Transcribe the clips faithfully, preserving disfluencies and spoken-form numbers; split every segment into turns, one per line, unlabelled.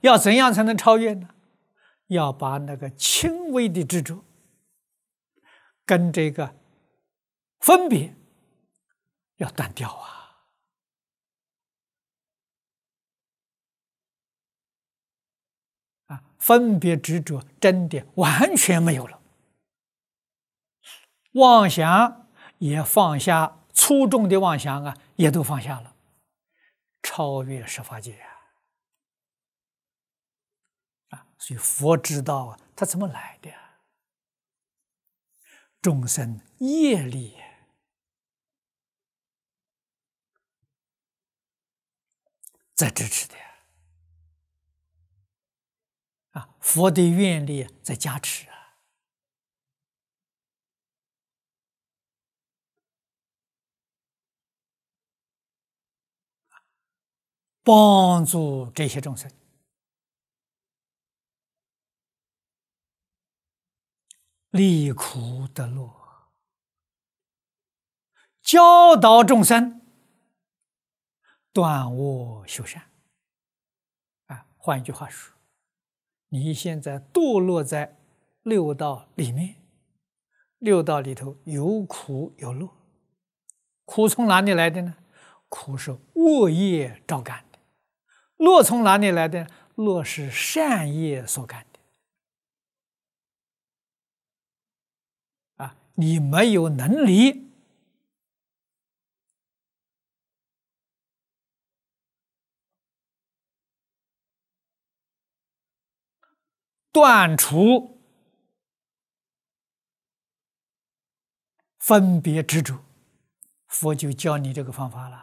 要怎样才能超越呢？要把那个轻微的执着跟这个分别要断掉啊！啊，分别执着真的完全没有了，妄想也放下，粗重的妄想啊也都放下了，超越十法界啊！啊，所以佛知道啊，他怎么来的啊？众生业力在支持的啊，佛的愿力在加持啊，帮助这些众生离苦得乐，教导众生断恶修善。啊，换一句话说，你现在堕落在六道里面，六道里头有苦有乐，苦从哪里来的呢？苦是恶业招感的。乐从哪里来的？乐是善业所感的。啊，你没有能力断除分别执着，佛就教你这个方法了。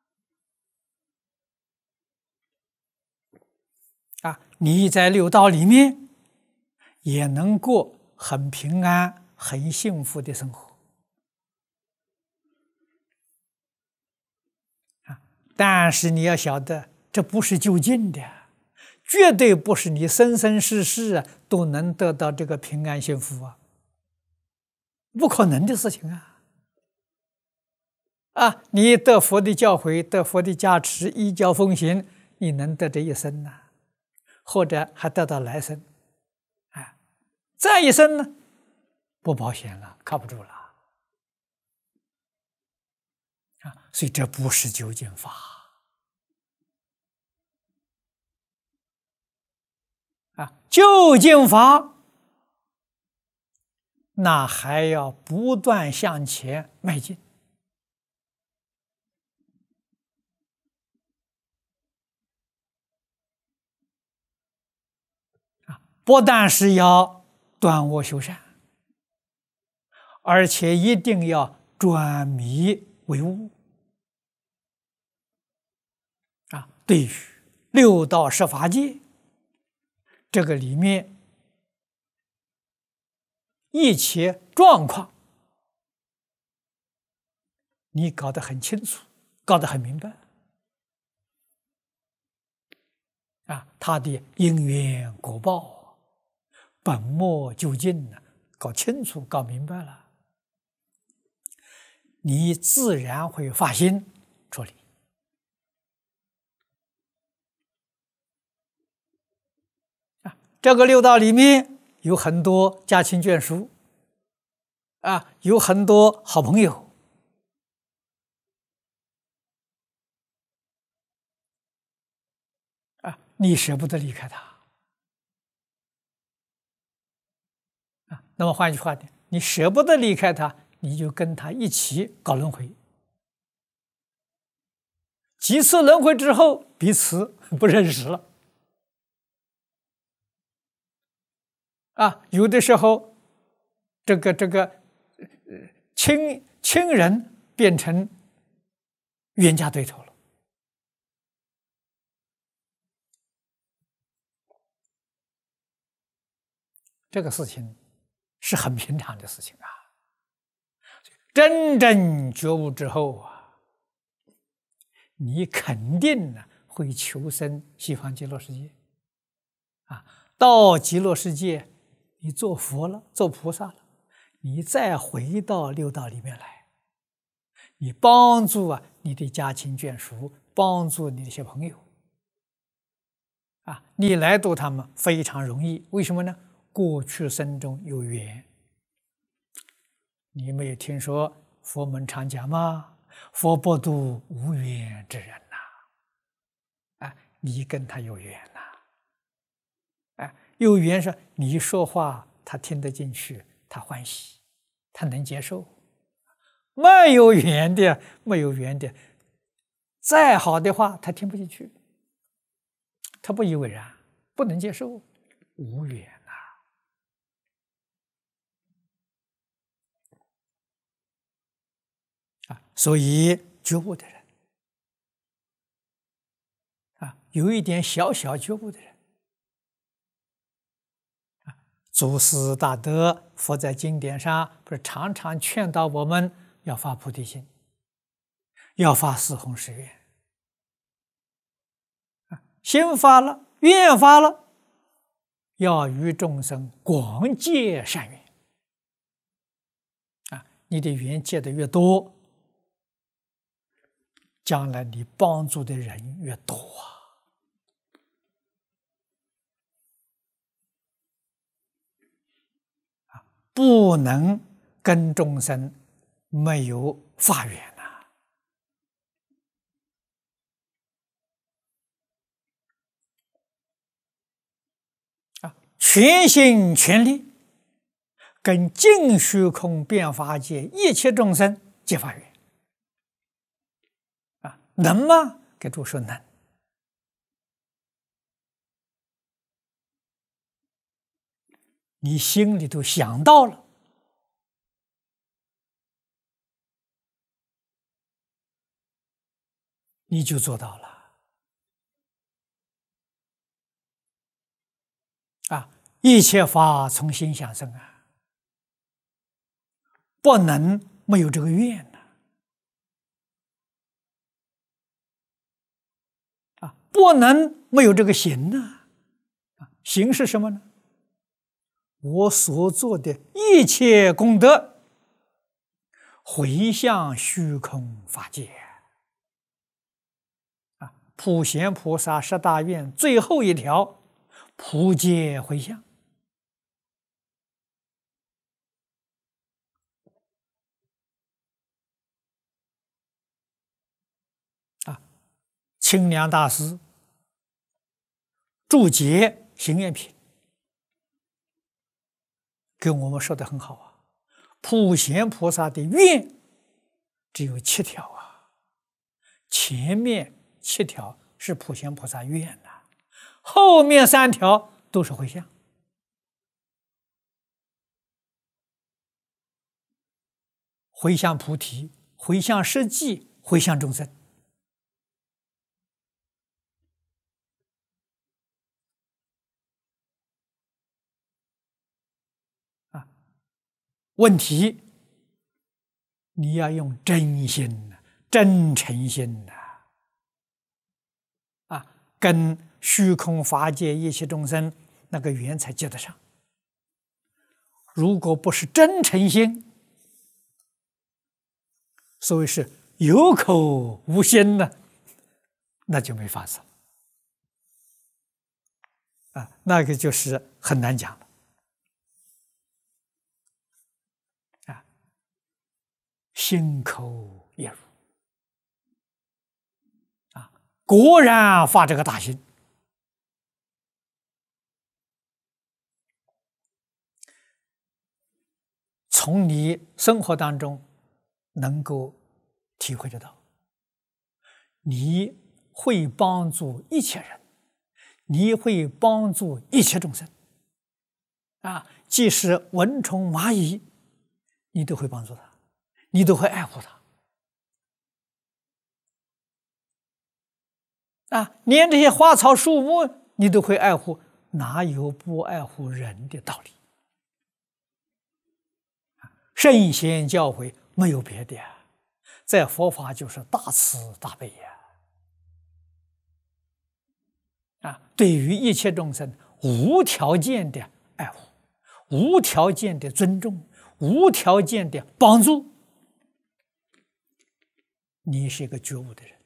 啊，你在六道里面也能过很平安、很幸福的生活。啊，但是你要晓得，这不是究竟的，绝对不是你生生世世啊都能得到这个平安幸福啊，不可能的事情啊！啊，你得佛的教诲，得佛的加持，依教奉行，你能得这一生呐、啊？或者还得到来生，啊，再一生呢，不保险了，靠不住了，啊，所以这不是究竟法，啊，究竟法，那还要不断向前迈进，不但是要断恶修善，而且一定要转迷为悟啊！对于六道十法界这个里面一切状况，你搞得很清楚，搞得很明白啊！他的因缘果报。本末究竟呢，搞清楚、搞明白了，你自然会发心处理。啊，这个六道里面有很多家亲眷属，啊，有很多好朋友，啊，你舍不得离开他。啊，那么换句话讲，你舍不得离开他，你就跟他一起搞轮回。几次轮回之后，彼此不认识了。啊，有的时候，这个这个亲亲人变成冤家对头了。这个事情是很平常的事情啊。真正觉悟之后啊，你肯定呢会求生西方极乐世界啊。到极乐世界，你做佛了，做菩萨了，你再回到六道里面来，你帮助啊你的家亲眷属，帮助你的小朋友啊，你来度他们非常容易，为什么呢？过去生中有缘。你没有听说佛门常讲吗？佛不度无缘之人呐！啊，你跟他有缘呐！啊，有缘是你说话他听得进去，他欢喜，他能接受。没有缘的，没有缘的，再好的话他听不进去，他不以为然，不能接受，无缘呐！啊，所以觉悟的人，啊，有一点小小觉悟的人，啊，祖师大德佛在经典上不是常常劝导我们要发菩提心，要发四弘誓愿。啊，心发了，愿发了，要与众生广结善缘。啊，你的缘结得越多，将来你帮助的人越多啊！不能跟众生没有法缘呐！啊，全心全力跟净虚空变法界一切众生结法缘。啊，能吗？给诸说能。你心里头想到了，你就做到了。啊，一切法从心想生啊，不能没有这个愿呐！啊，不能没有这个行呐！啊，行是什么呢？我所做的一切功德，回向虚空法界。啊，普贤菩萨十大愿最后一条，普皆回向。啊，清凉大师注解行愿品，跟我们说的很好啊。普贤菩萨的愿只有七条啊，前面七条是普贤菩萨愿呐、啊，后面三条都是回向。回向菩提，回向实际，回向众生。啊，问题你要用真心、真诚心的啊，跟虚空法界一切众生那个缘才接得上。如果不是真诚心，所谓是有口无心呢，那就没法子啊，那个就是很难讲了啊。心口一如啊，果然发这个大心，从你生活当中能够体会得到，你会帮助一切人，你会帮助一切众生啊！即使蚊虫蚂蚁，你都会帮助他，你都会爱护他啊！连这些花草树木，你都会爱护，哪有不爱护人的道理？圣贤教诲没有别的呀，在佛法就是大慈大悲呀！啊，对于一切众生无条件的爱护，无条件的尊重，无条件的帮助，你是一个觉悟的人。